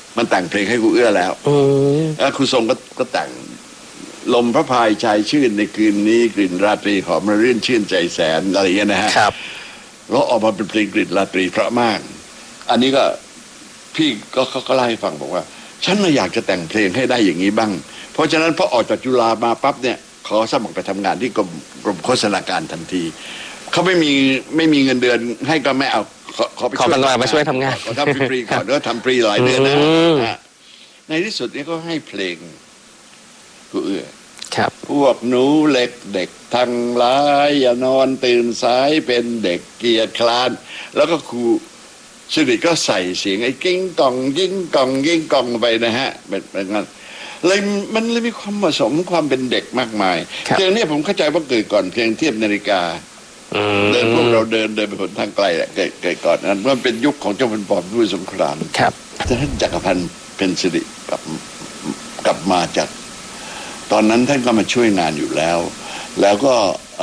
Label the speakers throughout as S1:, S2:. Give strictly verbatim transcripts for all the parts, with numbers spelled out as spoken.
S1: มันแต่งเพลงให้ครูเอื้อแล้วแล้วครูทรงก็ก็แต่งลมพระพายชายชื่นในคืนนี้กลิ่นราตรีหอมระรื่นชื่นใจแสนอะไรอย่างเงี้ยนะฮะ
S2: ครับ
S1: แล้วออกมาเป็นเพลงกลิ่นราตรีเพราะมากอันนี้ก็พี่ก็เขาก็เล่าให้ฟังบอกว่าฉันน่ะอยากจะแต่งเพลงให้ได้อย่างนี้บ้างเพราะฉะนั้นพอออกจากจุฬามาปั๊บเนี่ยขอสมัครไปทำงานที่กรมกรมโฆษณาการทันทีเขาไม่มีไม่มีเงินเดือนให้ก็ไม่เอาขอไปช่วย
S2: มาช่วยทำงาน
S1: เขาทำฟรีก่อนแล้วทำฟรีหลายเดือนนะในที่สุดนี่ก็ให้เพลงครูเอื้อ
S2: ครับ
S1: พวกหนูเล็กเด็กทั้งหลายอย่านอนตื่นสายเป็นเด็กเกียจคร้านแล้วก็ครูสิริก็ใส่เสียงไอ้กิ้งกองยิ่งกองยิ่งกองไปนะฮะเป็นเป็นงั้นเลยมันเลยมีความผสมความเป็นเด็กมากมายเพลงนี้ผมเข้าใจว่าเกิดก่อนเพลงเทียบนาฬิกาเดินพวกเราเดินเดินไปหนทางไกลแหละเกิดเกิดก่อนนั้นมันเป็นยุคของเจ้าพลปผู้สงคราม
S2: ครับ
S1: ท่านจักรพันธ์เพ็ญสิริกลับกลับมาจากตอนนั้นท่านก็มาช่วยงานอยู่แล้วแล้วก็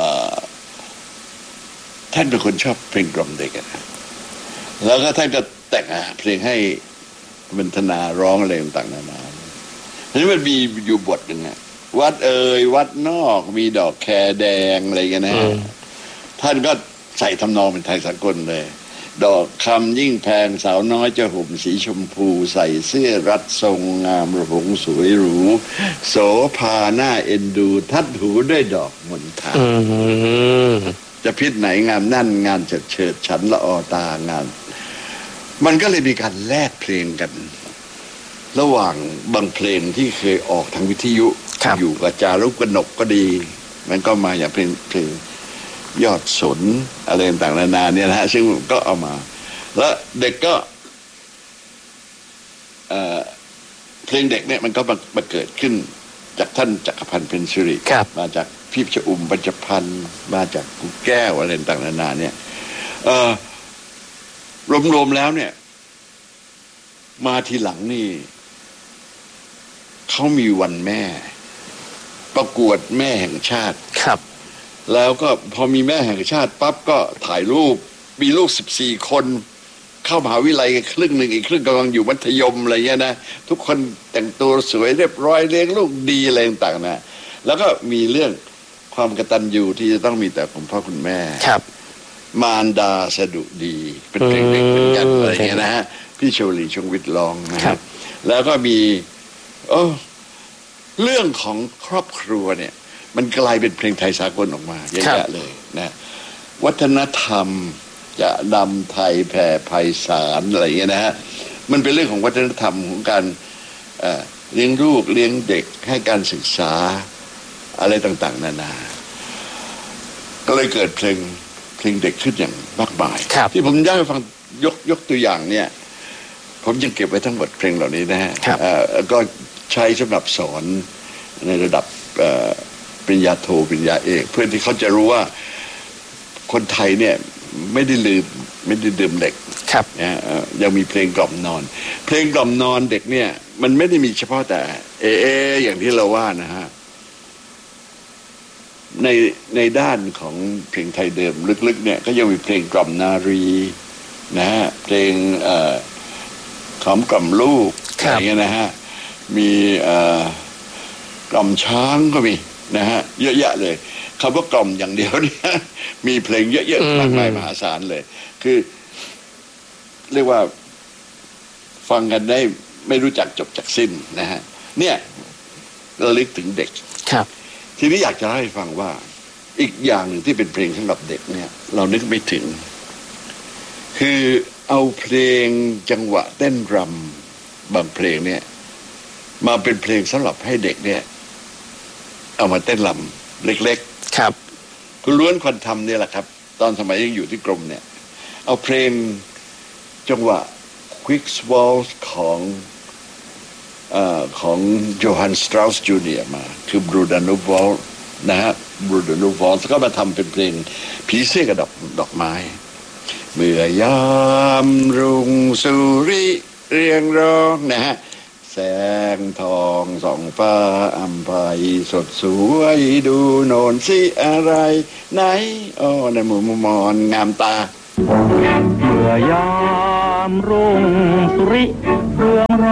S1: ท่านเป็นคนชอบเพลงกล่อมเด็กแล้วก็ท่านก็แต่งเพลงให้บรรณนาร้องอะไรต่างๆนานาทีนี้มันมีอยู่บทหนึ่งอะวัดเอ่ยวัดนอกมีดอกแคแดงอะไรกันนะท่านก็ใส่ทำนองเป็นไทยสากลเลยดอกคำยิ่งแพงสาวน้อยจะห่มสีชมพูใส่เสื้อรัดทรงงามระหงสวยหรูโสภาหน้าเอ็นดูทัดหูด้วยดอกมณฑาจะพิษไหนงามนั่นงานเฉิดเฉิดฉันละออตางานมันก็เลยมีการแลกเพลงกันระหว่างบางเพลงที่เคยออกทางวิทยุอยู่กับจารุกกนกก็ดีมันก็มาอย่างเพลงเพลงยอดสนอะไรต่างๆนานาเนี่ยนะฮะซึ่งก็เอามาแล้วเด็กก็เอ่อเพลงเด็กเนี่ยมันก็มาเกิดขึ้นจากท่านจักรพันธ์เพ็ญสิริมาจากพี่ชอุ่มปัญจพันธ์มาจากกูแก้วอะไรต่างๆนานาเนี่ยเอ่อรวมๆแล้วเนี่ยมาทีหลังนี่เขามีวันแม่ประกวดแม่แห่งชาติ
S2: ครับ
S1: แล้วก็พอมีแม่แห่งชาติปั๊บก็ถ่ายรูปมีลูกสิบสี่คนเข้ามหาวิทยาลัยครึ่งหนึ่งอีกครึ่งกำลังอยู่มัธยมอะไรเงี้ยนะทุกคนแต่งตัวสวยเรียบร้อยเลี้ยงลูกดีอะไรต่างๆนะแล้วก็มีเรื่องความกตัญญูที่จะต้องมีแต่คุณพ่อคุณแม่
S2: ครับ
S1: มารดาสดุดีเป็นเพลงเด็กเป็นกันอะไรเงี้ยนะฮะพี่โชลีชงวิทย์ร้องนะครับแล้วก็มีเออเรื่องของครอบครัวเนี่ยมันกลายเป็นเพลงไทยสากลออกมาเยอะแยะเลยนะวัฒนธรรมจะนำไทยแผ่ไพศาลอะไรเงี้ยนะฮะมันเป็นเรื่องของวัฒนธรรมของการเอ่อเลี้ยงลูกเลี้ยงเด็กให้การศึกษาอะไรต่างๆนานาก็เลยเกิดเพลงเพลงเด็กขึ้นอย่างมากมายที่ผมอยากให้ฟังยกยกตัวอย่างเนี่ยผมยังเก็บไว้ทั้งหมดเพลงเหล่านี้นะฮะก็ใช้สำหรับสอนในระดับปริญญาโทปริญญาเอกเพื่อที่เขาจะรู้ว่าคนไทยเนี่ยไม่ได้ลืมไม่ได้ดื่มเด็กนะยังมีเพลงกล่อมนอนเพลงกล่อมนอนเด็กเนี่ยมันไม่ได้มีเฉพาะแต่เอเออย่างที่เราว่านะฮะในในด้านของเพลงไทยเดิมลึกๆเนี่ยก็ยังมีเพลงกล่อมนารีนะฮะเพลงขอมกล่อมลูกอะไรเงี้ยนะฮะมีกล่อมช้างก็มีนะฮะเยอะแยะเลยคำว่ากล่อมอย่างเดียวเนี่ยมีเพลงเยอะๆมากมายมหาศาลเลยคือเรียกว่าฟังกันได้ไม่รู้จักจบจากสิ้นนะฮะเนี่ยระลึกถึงเด็ก
S2: ครับ
S1: ทีนี้อยากจะให้ฟังว่าอีกอย่างหนึ่งที่เป็นเพลงสำหรับเด็กเนี่ยเรานึกไม่ถึงคือเอาเพลงจังหวะเต้นรำบางเพลงเนี่ยมาเป็นเพลงสำหรับให้เด็กเนี่ยเอามาเต้นรำเล็ก
S2: ๆครับ
S1: คุณล้วนคนทำเนี่ยแหละครับตอนสมัยยังอยู่ที่กรมเนี่ยเอาเพลงจังหวะ Quick Waltz ของเอ่อของโยฮันสตราสจูเนียร์มาคือบรูดานูวอลนะฮะบรูดานูวอลก็มาทำเป็นเพลงผีเสื้อกับดอกดอกไม้เมื่อยามรุ่งสุริเรียงร้องนะฮะแสงทองส่องฟ้าอัมภัยสดสวยดูโนนสิอะไรไหนอ้อในหมู่มอนงามตา
S3: เมื่อยามรุ่งสุริ